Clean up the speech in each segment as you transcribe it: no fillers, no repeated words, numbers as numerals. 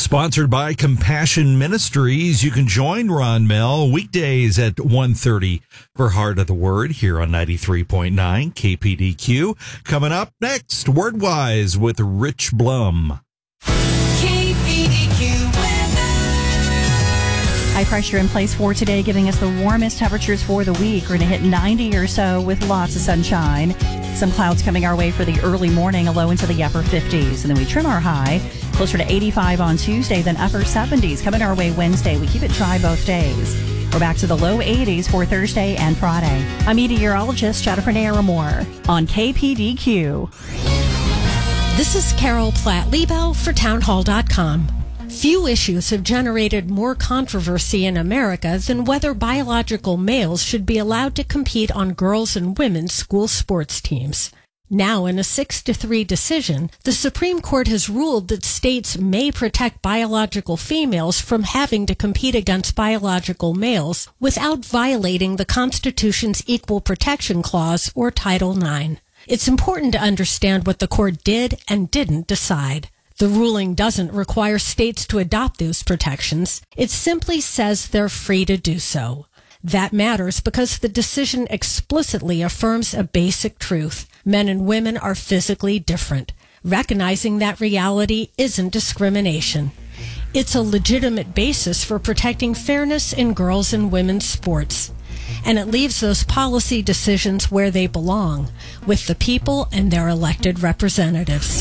Sponsored by Compassion Ministries. You can join Ron Mel weekdays at 1:30 for Heart of the Word here on 93.9 KPDQ. Coming up next, Wordwise with Rich Blum. High pressure in place for today, giving us the warmest temperatures for the week. We're going to hit 90 or so with lots of sunshine. Some clouds coming our way for the early morning, a low into the upper 50s. And then we trim our high closer to 85 on Tuesday, then upper 70s coming our way Wednesday. We keep it dry both days. We're back to the low 80s for Thursday and Friday. I'm meteorologist Jennifer Naramore on KPDQ. This is Carol Platt-Liebau for townhall.com. Few issues have generated more controversy in America than whether biological males should be allowed to compete on girls' and women's school sports teams. Now, in a 6-3 decision, the Supreme Court has ruled that states may protect biological females from having to compete against biological males without violating the Constitution's Equal Protection Clause or Title IX. It's important to understand what the court did and didn't decide. The ruling doesn't require states to adopt those protections. It simply says they're free to do so. That matters because the decision explicitly affirms a basic truth. Men and women are physically different. Recognizing that reality isn't discrimination. It's a legitimate basis for protecting fairness in girls' and women's sports. And it leaves those policy decisions where they belong, with the people and their elected representatives.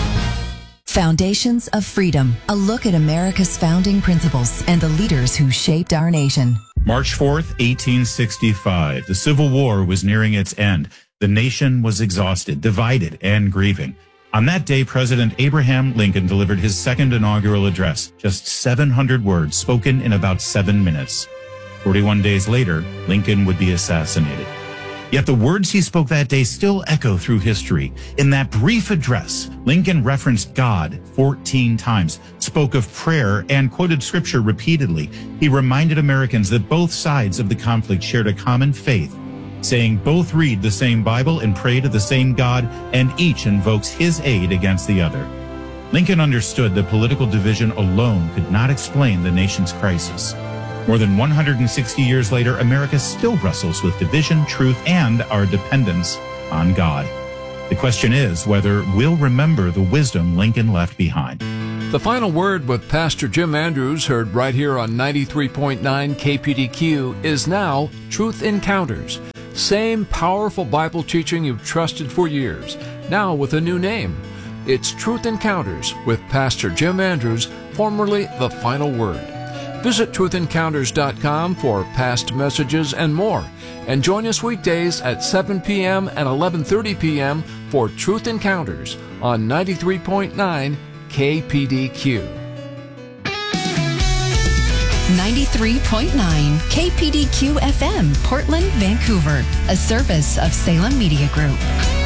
Foundations of Freedom, a look at America's founding principles and the leaders who shaped our nation. March 4th, 1865. The Civil War was nearing its end. The nation was exhausted, divided, and grieving. On that day, President Abraham Lincoln delivered his second inaugural address, just 700 words spoken in about 7 minutes. 41 days later, Lincoln would be assassinated. Yet the words he spoke that day still echo through history. In that brief address, Lincoln referenced God 14 times, spoke of prayer, and quoted scripture repeatedly. He reminded Americans that both sides of the conflict shared a common faith, saying both read the same Bible and pray to the same God, and each invokes his aid against the other. Lincoln understood that political division alone could not explain the nation's crisis. More than 160 years later, America still wrestles with division, truth, and our dependence on God. The question is whether we'll remember the wisdom Lincoln left behind. The Final Word with Pastor Jim Andrews, heard right here on 93.9 KPDQ, is now Truth Encounters. Same powerful Bible teaching you've trusted for years, now with a new name. It's Truth Encounters with Pastor Jim Andrews, formerly The Final Word. Visit truthencounters.com for past messages and more. And join us weekdays at 7 p.m. and 11:30 p.m. for Truth Encounters on 93.9 KPDQ. 93.9 KPDQ FM, Portland, Vancouver, a service of Salem Media Group.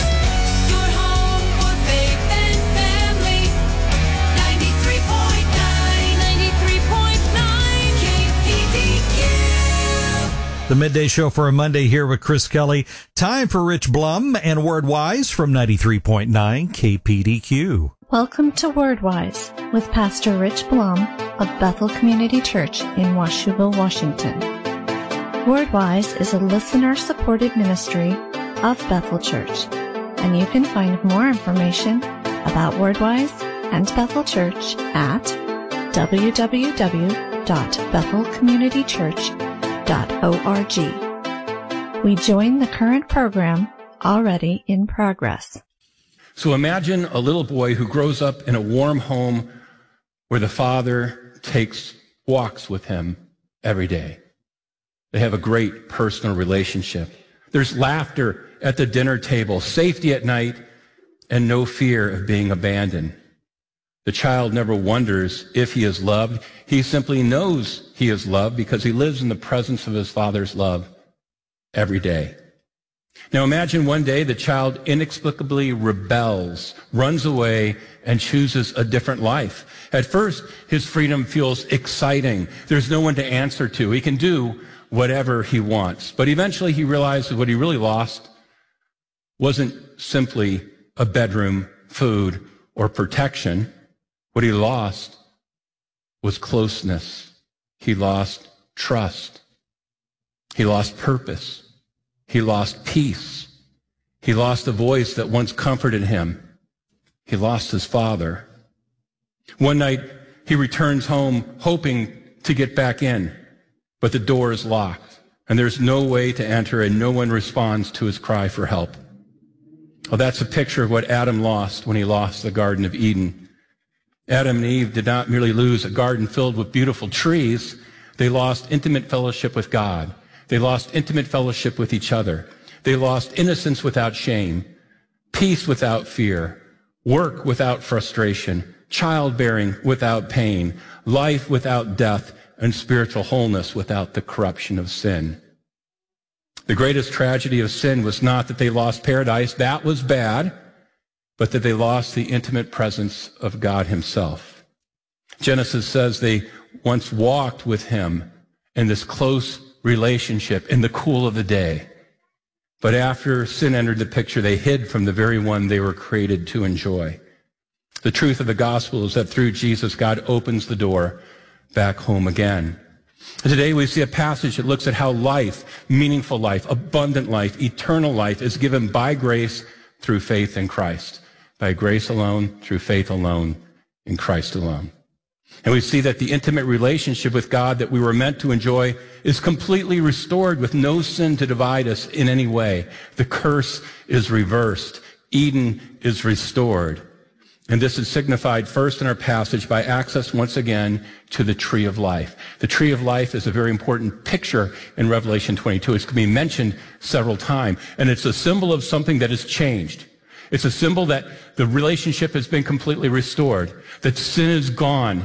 The midday show for a Monday here with Chris Kelly. Time for Rich Blum and Wordwise from 93.9 KPDQ. Welcome to Wordwise with Pastor Rich Blum of Bethel Community Church in Washougal, Washington. Wordwise is a listener-supported ministry of Bethel Church, and you can find more information about Wordwise and Bethel Church at www.bethelcommunitychurch.org. We join the current program already in progress. So imagine a little boy who grows up in a warm home where the father takes walks with him every day. They have a great personal relationship. There's laughter at the dinner table, safety at night, and no fear of being abandoned. The child never wonders if he is loved. He simply knows he is loved because he lives in the presence of his father's love every day. Now imagine one day the child inexplicably rebels, runs away, and chooses a different life. At first, his freedom feels exciting. There's no one to answer to. He can do whatever he wants. But eventually he realizes what he really lost wasn't simply a bedroom, food, or protection. What he lost was closeness. He lost trust. He lost purpose. He lost peace. He lost the voice that once comforted him. He lost his father. One night, he returns home hoping to get back in, but the door is locked, and there's no way to enter, and no one responds to his cry for help. Well, that's a picture of what Adam lost when he lost the Garden of Eden. Adam and Eve did not merely lose a garden filled with beautiful trees. They lost intimate fellowship with God. They lost intimate fellowship with each other. They lost innocence without shame, peace without fear, work without frustration, childbearing without pain, life without death, and spiritual wholeness without the corruption of sin. The greatest tragedy of sin was not that they lost paradise, that was bad, but that they lost the intimate presence of God himself. Genesis says they once walked with him in this close relationship in the cool of the day. But after sin entered the picture, they hid from the very one they were created to enjoy. The truth of the gospel is that through Jesus, God opens the door back home again. And today we see a passage that looks at how life, meaningful life, abundant life, eternal life is given by grace through faith in Christ. By grace alone, through faith alone, in Christ alone. And we see that the intimate relationship with God that we were meant to enjoy is completely restored with no sin to divide us in any way. The curse is reversed. Eden is restored. And this is signified first in our passage by access once again to the tree of life. The tree of life is a very important picture in Revelation 22. It's going to be mentioned several times. And it's a symbol of something that has changed. It's a symbol that the relationship has been completely restored, that sin is gone.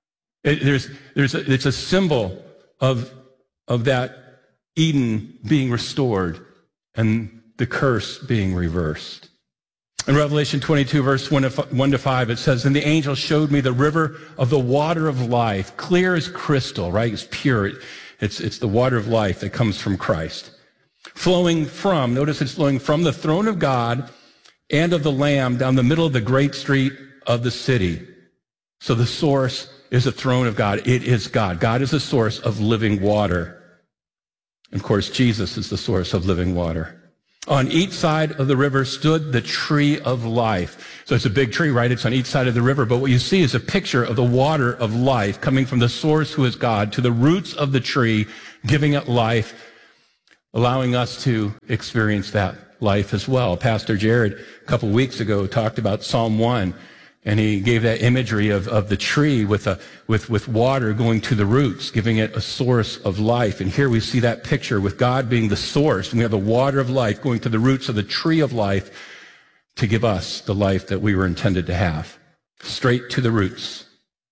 It's a symbol of that Eden being restored and the curse being reversed. In Revelation 22, verse 1 to 5, it says, "And the angel showed me the river of the water of life, clear as crystal," right? It's pure. It's the water of life that comes from Christ. Flowing from, notice it's flowing from the throne of God and of the Lamb down the middle of the great street of the city. So the source is the throne of God. It is God. God is the source of living water. And of course, Jesus is the source of living water. On each side of the river stood the tree of life. So it's a big tree, right? It's on each side of the river. But what you see is a picture of the water of life coming from the source who is God to the roots of the tree, giving it life, allowing us to experience that life as well. Pastor Jared, a couple weeks ago, talked about Psalm 1. And he gave that imagery of the tree with water going to the roots, giving it a source of life. And here we see that picture with God being the source. And we have the water of life going to the roots of the tree of life to give us the life that we were intended to have. Straight to the roots.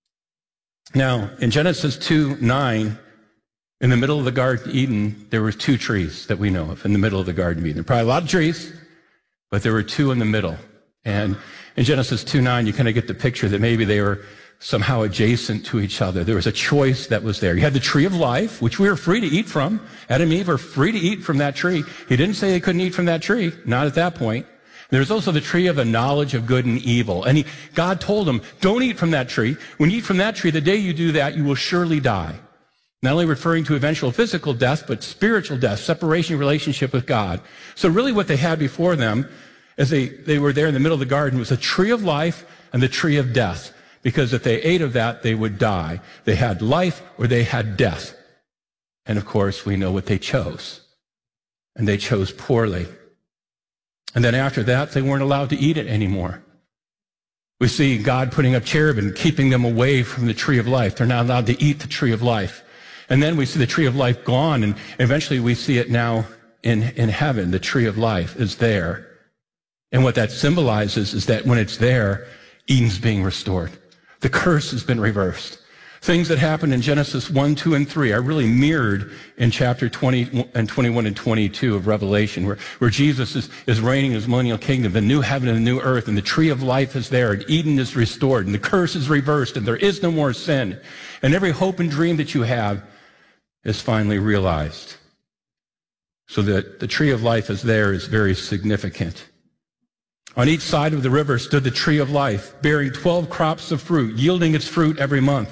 Now, in Genesis 2:9, in the middle of the Garden of Eden, there were two trees that we know of in the middle of the Garden of Eden. There were probably a lot of trees, but there were two in the middle. And in Genesis 2:9, you kind of get the picture that maybe they were somehow adjacent to each other. There was a choice that was there. You had the tree of life, which we were free to eat from. Adam and Eve are free to eat from that tree. He didn't say they couldn't eat from that tree, not at that point. There's also the tree of the knowledge of good and evil. And God told them, don't eat from that tree. When you eat from that tree, the day you do that, you will surely die. Not only referring to eventual physical death, but spiritual death, separation, relationship with God. So really what they had before them as they were there in the middle of the garden was a tree of life and the tree of death. Because if they ate of that, they would die. They had life or they had death. And of course, we know what they chose. And they chose poorly. And then after that, they weren't allowed to eat it anymore. We see God putting up cherubim, keeping them away from the tree of life. They're not allowed to eat the tree of life. And then we see the tree of life gone, and eventually we see it now in heaven. The tree of life is there. And what that symbolizes is that when it's there, Eden's being restored. The curse has been reversed. Things that happened in Genesis 1, 2, and 3 are really mirrored in chapter 20 and 21 and 22 of Revelation, where Jesus is reigning his millennial kingdom, the new heaven and the new earth, and the tree of life is there, and Eden is restored, and the curse is reversed, and there is no more sin. And every hope and dream that you have is finally realized. So that the tree of life is there is very significant. On each side of the river stood the tree of life, bearing 12 crops of fruit, yielding its fruit every month.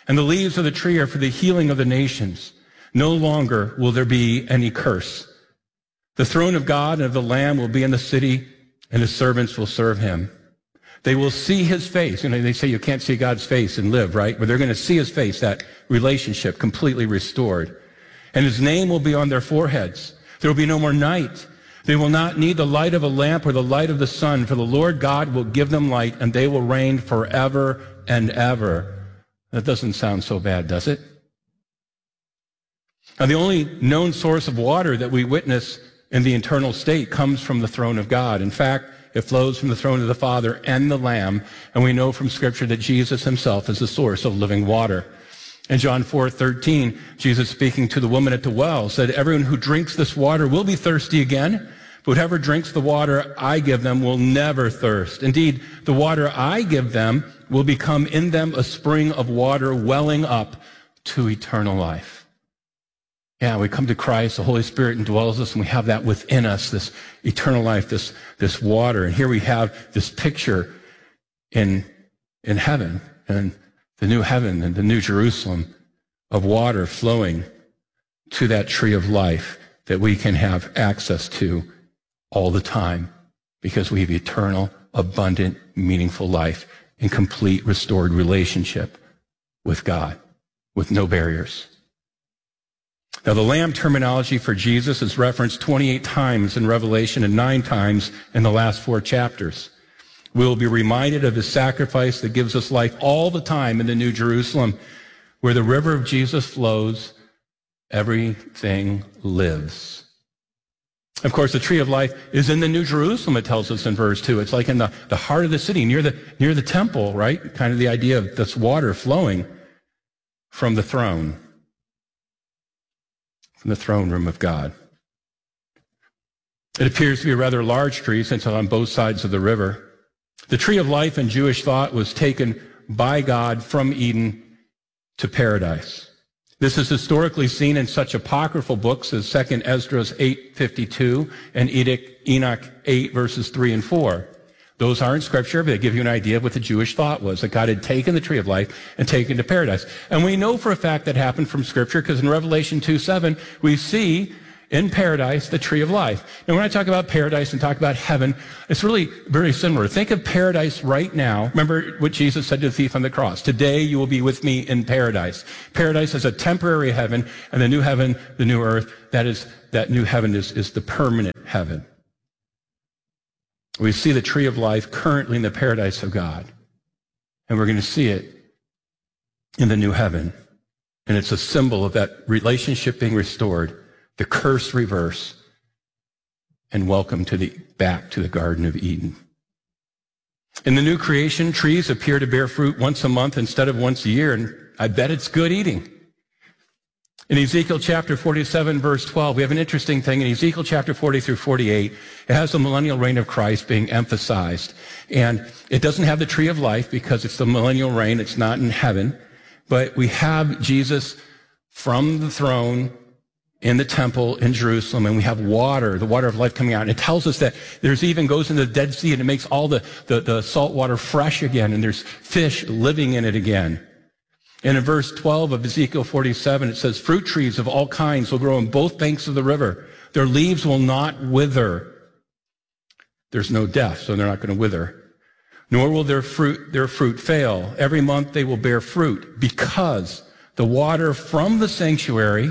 And the leaves of the tree are for the healing of the nations. No longer will there be any curse. The throne of God and of the Lamb will be in the city, and his servants will serve him. They will see his face. You know, they say you can't see God's face and live, right? But they're going to see his face, that relationship completely restored. And his name will be on their foreheads. There will be no more night. They will not need the light of a lamp or the light of the sun, for the Lord God will give them light, and they will reign forever and ever. That doesn't sound so bad, does it? Now, the only known source of water that we witness in the eternal state comes from the throne of God. In fact, it flows from the throne of the Father and the Lamb, and we know from Scripture that Jesus himself is the source of living water. In John 4:13, Jesus speaking to the woman at the well said, "Everyone who drinks this water will be thirsty again, but whoever drinks the water I give them will never thirst. Indeed, the water I give them will become in them a spring of water welling up to eternal life." Yeah, we come to Christ, the Holy Spirit indwells us, and we have that within us, this eternal life, this water. And here we have this picture in heaven, and the new heaven and the new Jerusalem, of water flowing to that tree of life that we can have access to all the time, because we have eternal, abundant, meaningful life in complete restored relationship with God, with no barriers. Now, the Lamb terminology for Jesus is referenced 28 times in Revelation and 9 times in the last 4 chapters. We'll be reminded of his sacrifice that gives us life all the time in the New Jerusalem, where the river of Jesus flows, everything lives. Of course, the tree of life is in the New Jerusalem, it tells us in verse 2. It's like in the heart of the city, near the temple, right? Kind of the idea of this water flowing from the throne room of God. It appears to be a rather large tree, since it's on both sides of the river. The tree of life in Jewish thought was taken by God from Eden to paradise. This is historically seen in such apocryphal books as 2 Esdras 8:52 and Enoch 8 verses 3 and 4. Those aren't scripture, but they give you an idea of what the Jewish thought was, that God had taken the tree of life and taken it to paradise. And we know for a fact that happened from scripture, because in Revelation 2:7, we see in paradise the tree of life. And when I talk about paradise and talk about heaven, it's really very similar. Think of paradise right now. Remember what Jesus said to the thief on the cross. Today you will be with me in paradise. Paradise is a temporary heaven, and the new heaven, the new earth, that new heaven is the permanent heaven. We see the tree of life currently in the paradise of God, and we're going to see it in the new heaven. And it's a symbol of that relationship being restored, the curse reversed, and welcome back to the Garden of Eden. In the new creation, trees appear to bear fruit once a month instead of once a year, and I bet it's good eating. In Ezekiel chapter 47, verse 12, we have an interesting thing. In Ezekiel chapter 40 through 48, it has the millennial reign of Christ being emphasized. And it doesn't have the tree of life because it's the millennial reign. It's not in heaven. But we have Jesus from the throne in the temple in Jerusalem, and we have water, the water of life coming out. And it tells us that there's even goes into the Dead Sea, and it makes all the salt water fresh again, and there's fish living in it again. And in verse 12 of Ezekiel 47, it says, "Fruit trees of all kinds will grow on both banks of the river. Their leaves will not wither." There's no death, so they're not going to wither. "Nor will their fruit fail. Every month they will bear fruit, because the water from the sanctuary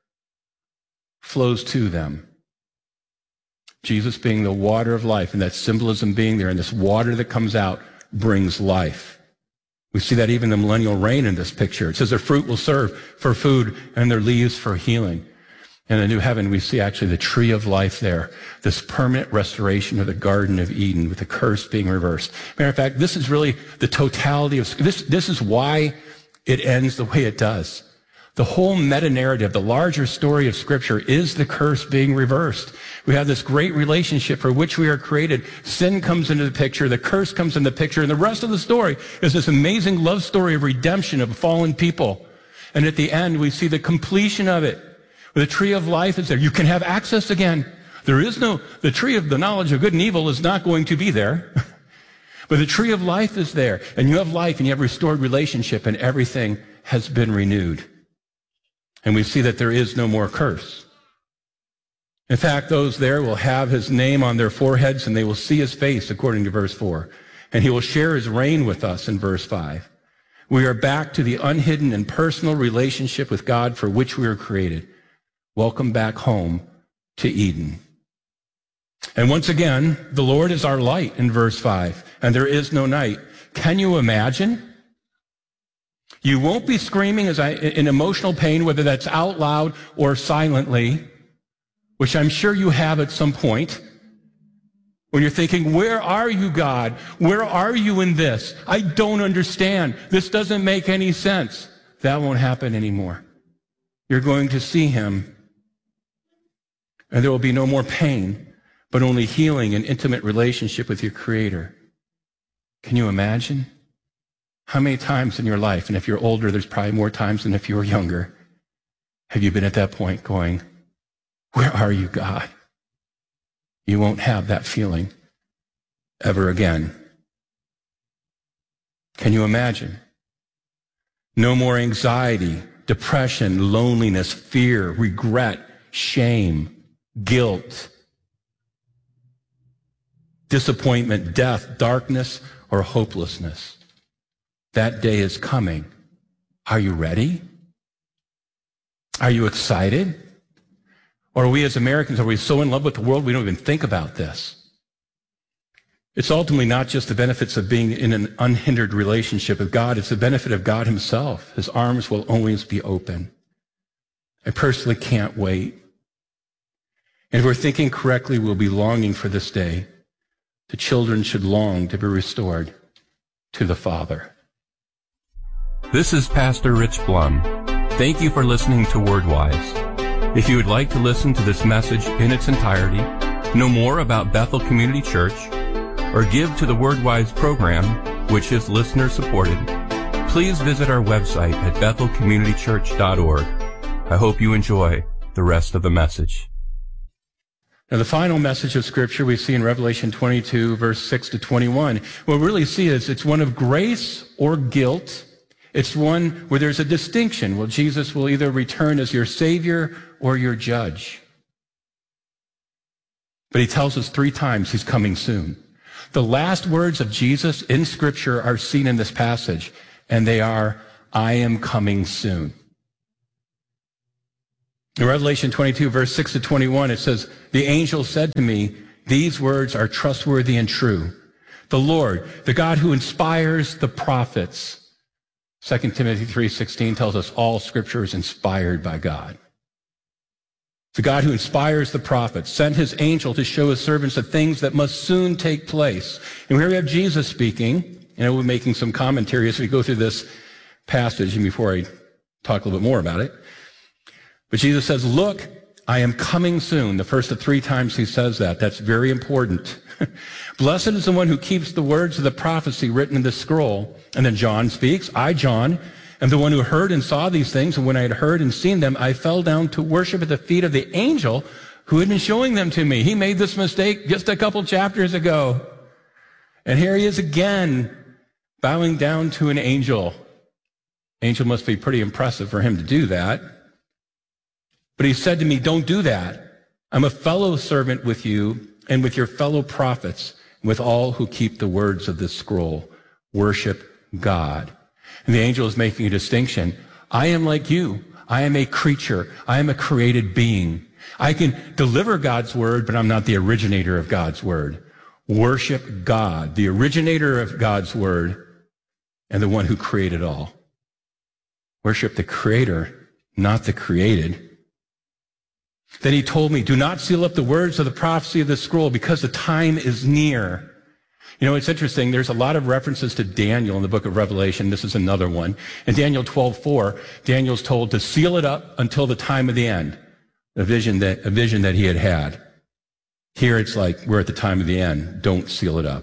flows to them." Jesus being the water of life, and that symbolism being there, and this water that comes out brings life. We see that even the millennial reign in this picture. It says their fruit will serve for food and their leaves for healing. In the new heaven, we see actually the tree of life there, this permanent restoration of the Garden of Eden with the curse being reversed. Matter of fact, this is really the totality of this is why it ends the way it does. The whole meta-narrative, the larger story of Scripture, is the curse being reversed. We have this great relationship for which we are created. Sin comes into the picture, the curse comes into the picture, and the rest of the story is this amazing love story of redemption of fallen people. And at the end, we see the completion of it. The tree of life is there. You can have access again. The tree of the knowledge of good and evil is not going to be there. But the tree of life is there. And you have life, and you have restored relationship, and everything has been renewed. And we see that there is no more curse. In fact, those there will have his name on their foreheads, and they will see his face, according to verse 4. And he will share his reign with us in verse 5. We are back to the unhidden and personal relationship with God for which we were created. Welcome back home to Eden. And once again, the Lord is our light in verse 5, and there is no night. Can you imagine? You won't be screaming in emotional pain, whether that's out loud or silently, which I'm sure you have at some point, when you're thinking, where are you, God? Where are you in this? I don't understand. This doesn't make any sense. That won't happen anymore. You're going to see him, and there will be no more pain, but only healing and intimate relationship with your Creator. Can you imagine? How many times in your life, and if you're older, there's probably more times than if you were younger, have you been at that point going, where are you, God? You won't have that feeling ever again. Can you imagine? No more anxiety, depression, loneliness, fear, regret, shame, guilt, disappointment, death, darkness, or hopelessness. That day is coming. Are you ready? Are you excited? Or are we as Americans, are we so in love with the world we don't even think about this? It's ultimately not just the benefits of being in an unhindered relationship with God, it's the benefit of God himself. His arms will always be open. I personally can't wait. And if we're thinking correctly, we'll be longing for this day. The children should long to be restored to the Father. This is Pastor Rich Blum. Thank you for listening to WordWise. If you would like to listen to this message in its entirety, know more about Bethel Community Church, or give to the WordWise program, which is listener-supported, please visit our website at bethelcommunitychurch.org. I hope you enjoy the rest of the message. Now, the final message of Scripture we see in Revelation 22, verse 6 to 21. What we really see is it's one of grace or guilt. It's one where there's a distinction. Well, Jesus will either return as your Savior or your judge. But he tells us 3 times he's coming soon. The last words of Jesus in Scripture are seen in this passage, and they are, I am coming soon. In Revelation 22, verse 6 to 21, it says, the angel said to me, these words are trustworthy and true. The Lord, the God who inspires the prophets. 2 Timothy 3:16 tells us all Scripture is inspired by God. The God who inspires the prophets sent his angel to show his servants the things that must soon take place. And here we have Jesus speaking, and I will be making some commentary as we go through this passage, and before I talk a little bit more about it. But Jesus says, look, I am coming soon. The first of 3 times he says that. That's very important. Blessed is the one who keeps the words of the prophecy written in the scroll. And then John speaks, I, John, am the one who heard and saw these things. And when I had heard and seen them, I fell down to worship at the feet of the angel who had been showing them to me. He made this mistake just a couple chapters ago. And here he is again, bowing down to an angel. Angel must be pretty impressive for him to do that. But he said to me, don't do that. I'm a fellow servant with you and with your fellow prophets, and with all who keep the words of this scroll. Worship God. And the angel is making a distinction. I am like you. I am a creature. I am a created being. I can deliver God's word, but I'm not the originator of God's word. Worship God, the originator of God's word, and the one who created all. Worship the Creator, not the created. Then he told me, do not seal up the words of the prophecy of this scroll because the time is near. You know, it's interesting. There's a lot of references to Daniel in the book of Revelation. This is another one. In Daniel 12:4, Daniel's told to seal it up until the time of the end, a vision that he had had. Here it's like, we're at the time of the end. Don't seal it up.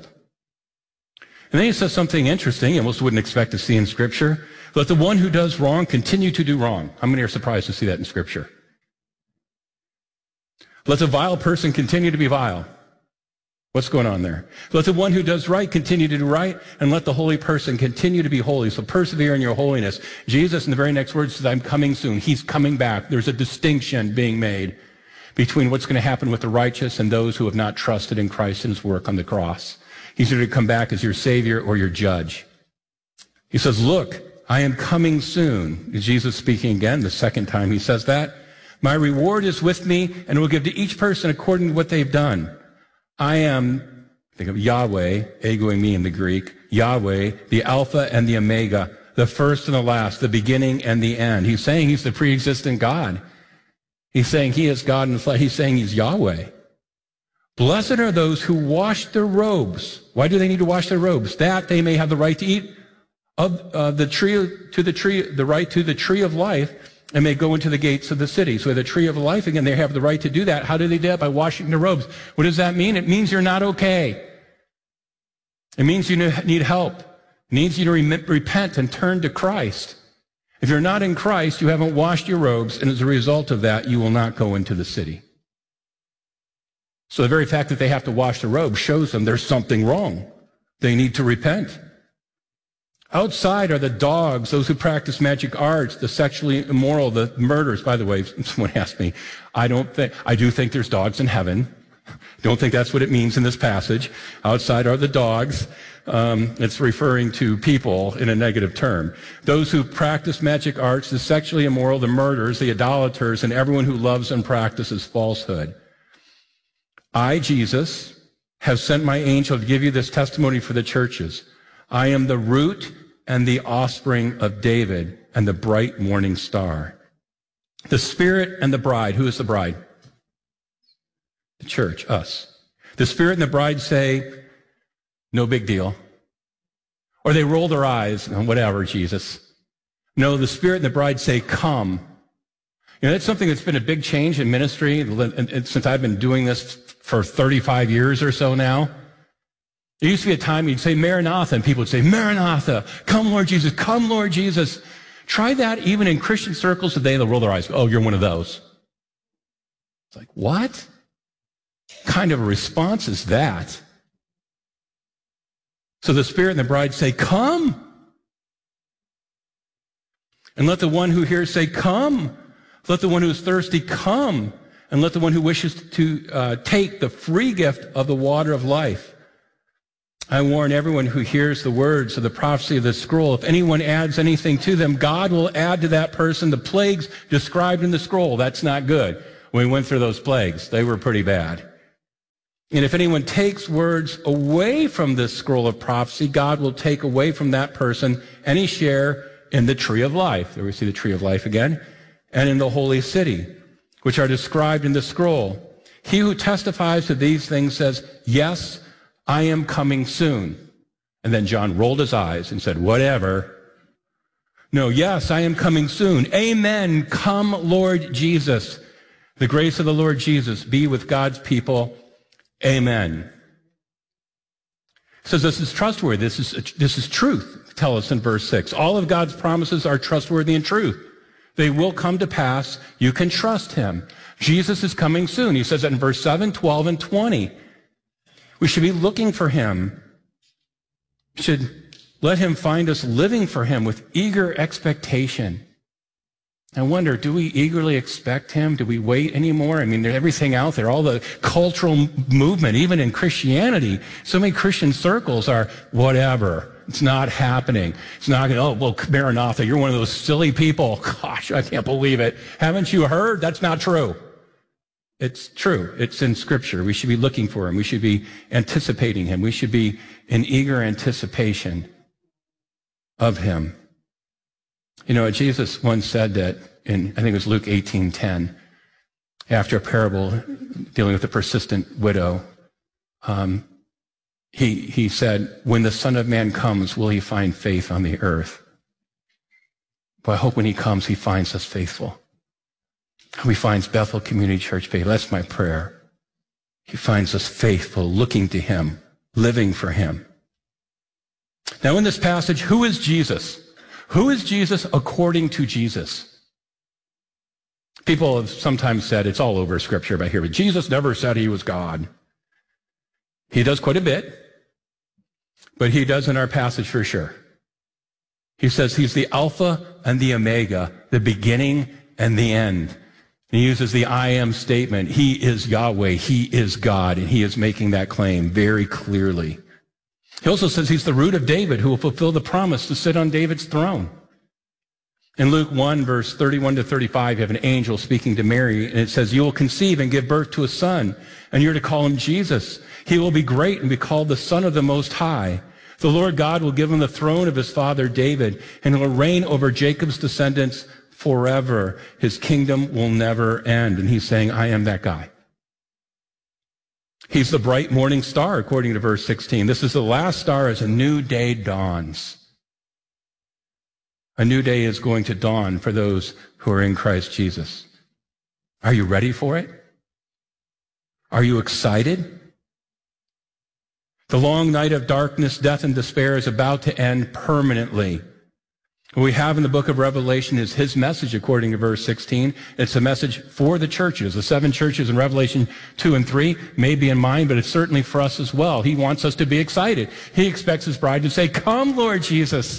And then he says something interesting you almost wouldn't expect to see in Scripture. Let the one who does wrong continue to do wrong. How many are surprised to see that in Scripture? Let the vile person continue to be vile. What's going on there? Let the one who does right continue to do right, and let the holy person continue to be holy. So persevere in your holiness. Jesus, in the very next words, says, I'm coming soon. He's coming back. There's a distinction being made between what's going to happen with the righteous and those who have not trusted in Christ and his work on the cross. He's going to come back as your Savior or your judge. He says, look, I am coming soon. Is Jesus speaking again? The second time he says that. My reward is with me, and will give to each person according to what they've done. I am, think of Yahweh, egoing me in the Greek, Yahweh, the Alpha and the Omega, the first and the last, the beginning and the end. He's saying he's the pre-existent God. He's saying he is God in the flesh. He's saying he's Yahweh. Blessed are those who wash their robes. Why do they need to wash their robes? That they may have the right to eat of the right to the tree of life, and may go into the gates of the city. So the tree of life, again, they have the right to do that. How do they do that? By washing their robes. What does that mean? It means you're not okay. It means you need help. It means you to repent and turn to Christ. If you're not in Christ, you haven't washed your robes, and as a result of that, you will not go into the city. So the very fact that they have to wash their robes shows them there's something wrong. They need to repent. Outside are the dogs, those who practice magic arts, the sexually immoral, the murderers. By the way, someone asked me, I do think there's dogs in heaven. Don't think that's what it means in this passage. Outside are the dogs. It's referring to people in a negative term. Those who practice magic arts, the sexually immoral, the murderers, the idolaters, and everyone who loves and practices falsehood. I, Jesus, have sent my angel to give you this testimony for the churches. I am the root and the offspring of David and the bright morning star. The Spirit and the bride. Who is the bride? The church, us. The Spirit and the bride say, no big deal. Or they roll their eyes, whatever, Jesus. No, the Spirit and the bride say, come. You know, that's something that's been a big change in ministry since I've been doing this for 35 years or so now. There used to be a time you'd say Maranatha, and people would say, Maranatha, come Lord Jesus, come Lord Jesus. Try that even in Christian circles today. They'll roll their eyes. Oh, you're one of those. It's like, what kind of a response is that? So the Spirit and the bride say, come. And let the one who hears say, come. Let the one who is thirsty come. And let the one who wishes to take the free gift of the water of life. I warn everyone who hears the words of the prophecy of this scroll, if anyone adds anything to them, God will add to that person the plagues described in the scroll. That's not good. We went through those plagues. They were pretty bad. And if anyone takes words away from this scroll of prophecy, God will take away from that person any share in the tree of life. There we see the tree of life again. And in the holy city, which are described in the scroll. He who testifies to these things says, yes, I am coming soon. And then John rolled his eyes and said, whatever. No, yes, I am coming soon. Amen. Come, Lord Jesus. The grace of the Lord Jesus be with God's people. Amen. It says this is trustworthy. This is truth. Tell us in verse 6. All of God's promises are trustworthy and truth. They will come to pass. You can trust him. Jesus is coming soon. He says that in verse 7, 12, and 20. We should be looking for him. We should let him find us living for him with eager expectation. I wonder, do we eagerly expect him? Do we wait anymore? I mean, there's everything out there, all the cultural movement, even in Christianity. So many Christian circles are whatever. It's not happening. It's not going to, oh, well, Maranatha, you're one of those silly people. Gosh, I can't believe it. Haven't you heard? That's not true. It's true. It's in Scripture. We should be looking for him. We should be anticipating him. We should be in eager anticipation of him. You know, Jesus once said that in, I think it was Luke 18:10, after a parable dealing with a persistent widow, he said, when the Son of Man comes, will he find faith on the earth? But I hope when he comes, he finds us faithful. He finds Bethel Community Church faithful. That's my prayer. He finds us faithful, looking to him, living for him. Now in this passage, who is Jesus? Who is Jesus according to Jesus? People have sometimes said, it's all over Scripture about here, but Jesus never said he was God. He does quite a bit, but he does in our passage for sure. He says he's the Alpha and the Omega, the beginning and the end. He uses the I am statement. He is Yahweh. He is God. And he is making that claim very clearly. He also says he's the root of David who will fulfill the promise to sit on David's throne. In Luke 1, verse 31 to 35, you have an angel speaking to Mary, and it says, you will conceive and give birth to a son, and you're to call him Jesus. He will be great and be called the Son of the Most High. The Lord God will give him the throne of his father David, and he will reign over Jacob's descendants forever. His kingdom will never end. And he's saying, I am that guy. He's the bright morning star, according to verse 16. This is the last star as a new day dawns. A new day is going to dawn for those who are in Christ Jesus. Are you ready for it? Are you excited? The long night of darkness, death, and despair is about to end permanently. What we have in the book of Revelation is his message, according to verse 16. It's a message for the churches. The 7 churches in Revelation 2 and 3 may be in mind, but it's certainly for us as well. He wants us to be excited. He expects his bride to say, come, Lord Jesus.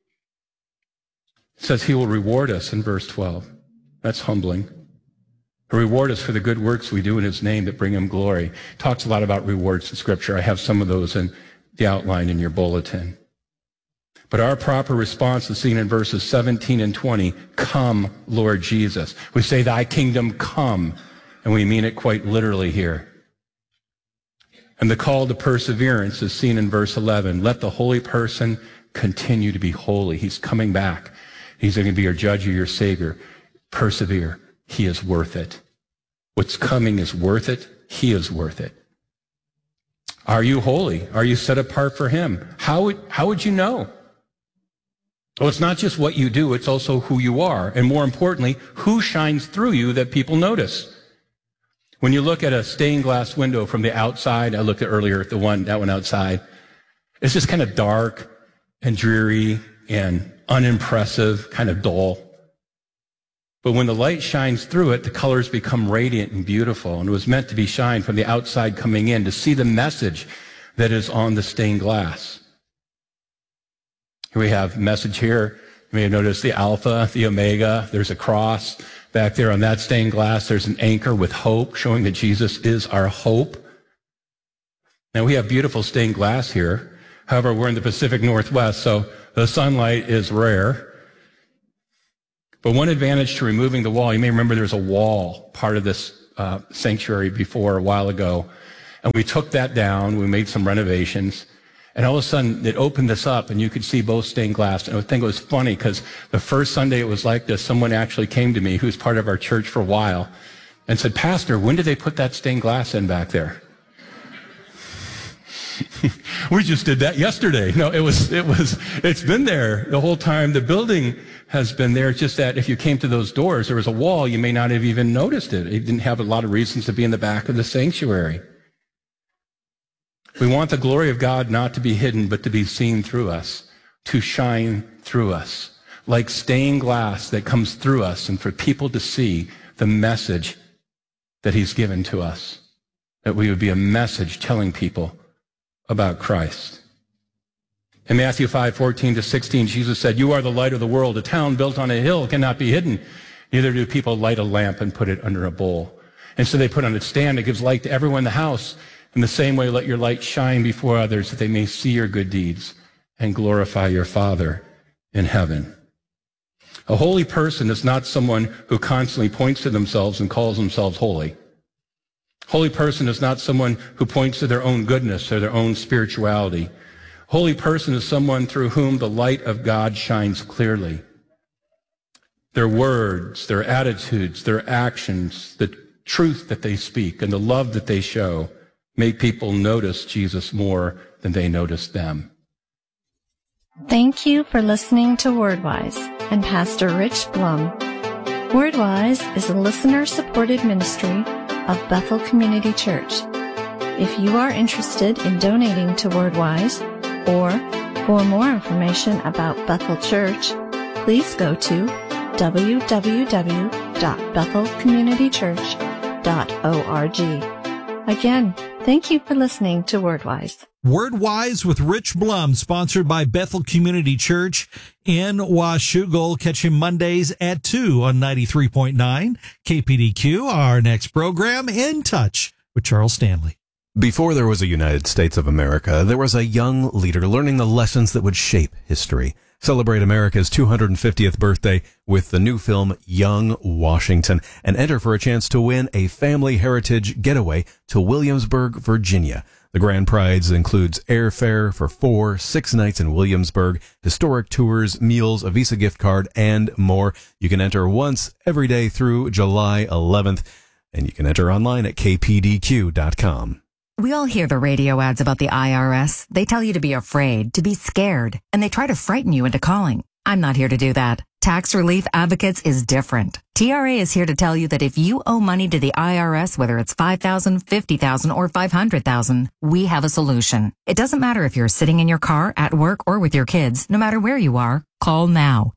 It says he will reward us in verse 12. That's humbling. He'll reward us for the good works we do in his name that bring him glory. Talks a lot about rewards in Scripture. I have some of those in the outline in your bulletin. But our proper response is seen in verses 17 and 20. Come, Lord Jesus. We say, thy kingdom come, and we mean it quite literally here. And the call to perseverance is seen in verse 11. Let the holy person continue to be holy. He's coming back. He's going to be your judge or your savior. Persevere. He is worth it. What's coming is worth it. He is worth it. Are you holy? Are you set apart for him? How would you know? Well, it's not just what you do, it's also who you are. And more importantly, who shines through you that people notice. When you look at a stained glass window from the outside, I looked at earlier at that one outside, it's just kind of dark and dreary and unimpressive, kind of dull. But when the light shines through it, the colors become radiant and beautiful. And it was meant to be shined from the outside coming in to see the message that is on the stained glass. Here we have message here. You may have noticed the Alpha, the Omega. There's a cross back there on that stained glass. There's an anchor with hope, showing that Jesus is our hope. Now we have beautiful stained glass here. However, we're in the Pacific Northwest, so the sunlight is rare. But one advantage to removing the wall, you may remember there's a wall, part of this sanctuary before a while ago. And we took that down. We made some renovations. And all of a sudden, it opened this up, and you could see both stained glass. And I think it was funny, because the first Sunday it was like this, someone actually came to me who's part of our church for a while and said, Pastor, when did they put that stained glass in back there? We just did that yesterday. No, it's been there the whole time. The building has been there. It's just that if you came to those doors, there was a wall, you may not have even noticed it. It didn't have a lot of reasons to be in the back of the sanctuary. We want the glory of God not to be hidden, but to be seen through us, to shine through us, like stained glass that comes through us, and for people to see the message that he's given to us, that we would be a message telling people about Christ. In Matthew 5:14-16, Jesus said, you are the light of the world. A town built on a hill cannot be hidden. Neither do people light a lamp and put it under a bowl. And so they put on a stand that gives light to everyone in the house. In the same way, let your light shine before others, that they may see your good deeds and glorify your Father in heaven. A holy person is not someone who constantly points to themselves and calls themselves holy. Holy person is not someone who points to their own goodness or their own spirituality. Holy person is someone through whom the light of God shines clearly. Their words, their attitudes, their actions, the truth that they speak, and the love that they show make people notice Jesus more than they notice them. Thank you for listening to WordWise and Pastor Rich Blum. WordWise is a listener-supported ministry of Bethel Community Church. If you are interested in donating to WordWise, or for more information about Bethel Church, please go to www.bethelcommunitychurch.org. Again, Thank you for listening to WordWise. WordWise with Rich Blum, sponsored by Bethel Community Church in Washougal. Catch him Mondays at 2 on 93.9 KPDQ. Our next program, In Touch with Charles Stanley. Before there was a United States of America, there was a young leader learning the lessons that would shape history. Celebrate America's 250th birthday with the new film Young Washington and enter for a chance to win a family heritage getaway to Williamsburg, Virginia. The grand prize includes airfare for 6 nights in Williamsburg, historic tours, meals, a Visa gift card, and more. You can enter once every day through July 11th, and you can enter online at kpdq.com. We all hear the radio ads about the IRS. They tell you to be afraid, to be scared, and they try to frighten you into calling. I'm not here to do that. Tax Relief Advocates is different. TRA is here to tell you that if you owe money to the IRS, whether it's $5,000, $50,000, or $500,000, we have a solution. It doesn't matter if you're sitting in your car, at work, or with your kids. No matter where you are, call now.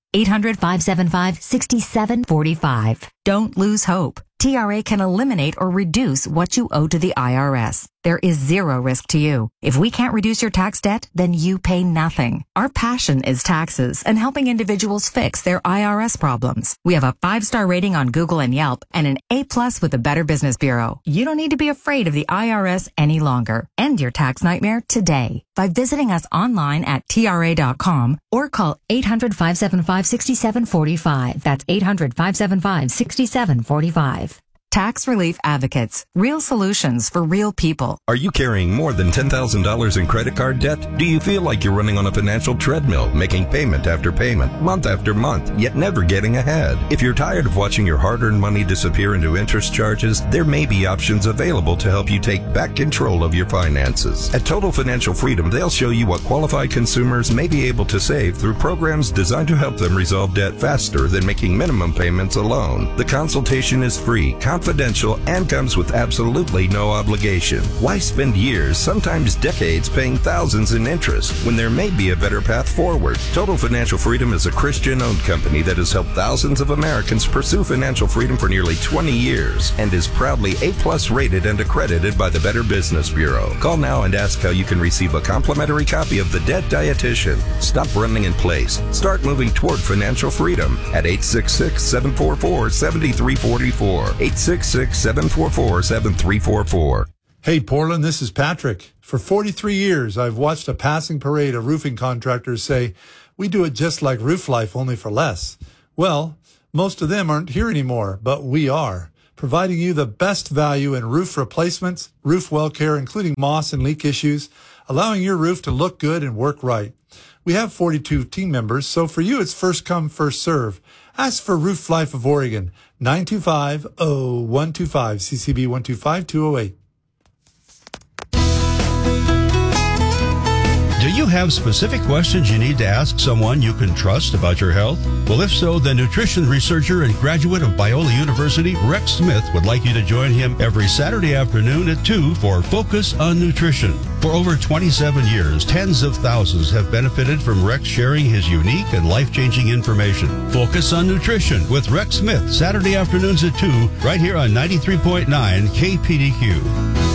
800-575-6745. Don't lose hope. TRA can eliminate or reduce what you owe to the IRS. There is zero risk to you. If we can't reduce your tax debt, then you pay nothing. Our passion is taxes and helping individuals fix their IRS problems. We have a 5-star rating on Google and Yelp and an A+ with the Better Business Bureau. You don't need to be afraid of the IRS any longer. End your tax nightmare today by visiting us online at TRA.com or call 800-575-6745. That's 800-575-6745. Tax Relief Advocates. Real solutions for real people. Are you carrying more than $10,000 in credit card debt? Do you feel like you're running on a financial treadmill, making payment after payment, month after month, yet never getting ahead? If you're tired of watching your hard-earned money disappear into interest charges, there may be options available to help you take back control of your finances. At Total Financial Freedom, they'll show you what qualified consumers may be able to save through programs designed to help them resolve debt faster than making minimum payments alone. The consultation is free, confidential, and comes with absolutely no obligation. Why spend years, sometimes decades, paying thousands in interest when there may be a better path forward? Total Financial Freedom is a Christian-owned company that has helped thousands of Americans pursue financial freedom for nearly 20 years and is proudly A+ rated and accredited by the Better Business Bureau. Call now and ask how you can receive a complimentary copy of The Debt Dietitian. Stop running in place. Start moving toward financial freedom at 866-744-7344. 866-744-7344. Hey, Portland, this is Patrick. For 43 years, I've watched a passing parade of roofing contractors say, we do it just like Roof Life, only for less. Well, most of them aren't here anymore, but we are, providing you the best value in roof replacements, roof well care, including moss and leak issues, allowing your roof to look good and work right. We have 42 team members, so for you, it's first come, first serve. Ask for Roof Life of Oregon, 925-0125, CCB 125208. Do you have specific questions you need to ask someone you can trust about your health? Well, if so, the nutrition researcher and graduate of Biola University, Rex Smith, would like you to join him every Saturday afternoon at 2 for Focus on Nutrition. For over 27 years, tens of thousands have benefited from Rex sharing his unique and life-changing information. Focus on Nutrition with Rex Smith, Saturday afternoons at 2, right here on 93.9 KPDQ.